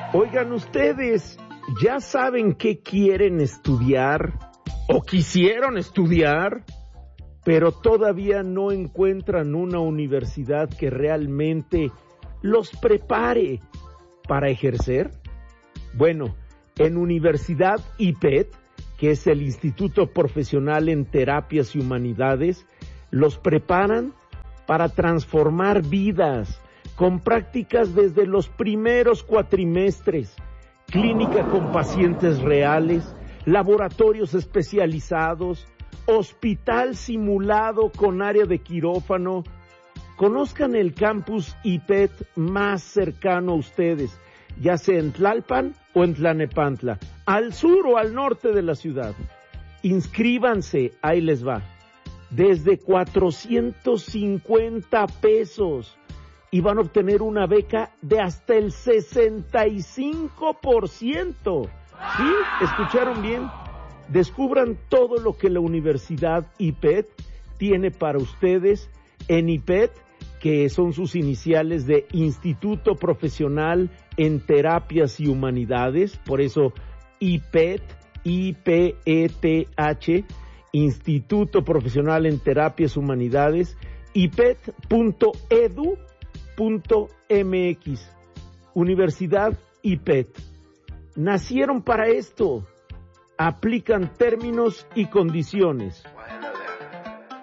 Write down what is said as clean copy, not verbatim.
Oigan, ustedes ya saben qué quieren estudiar o quisieron estudiar, pero todavía no encuentran una universidad que realmente los prepare para ejercer. Bueno, en Universidad IPET, que es el Instituto Profesional en Terapias y Humanidades, los preparan para transformar vidas, con prácticas desde los primeros cuatrimestres, clínica con pacientes reales, laboratorios especializados, hospital simulado con área de quirófano. Conozcan el campus IPET más cercano a ustedes, ya sea en Tlalpan o en Tlanepantla, al sur o al norte de la ciudad. Inscríbanse, ahí les va, desde 450 pesos y van a obtener una beca de hasta el 65%. ¿Sí? ¿Escucharon bien? Descubran todo lo que la Universidad IPET tiene para ustedes en IPET, que son sus iniciales de Instituto Profesional en Terapias y Humanidades, por eso IPET, IPETH, Instituto Profesional en Terapias y Humanidades, ipet.edu.mx, Universidad IPET. Nacieron para esto. Aplican términos y condiciones.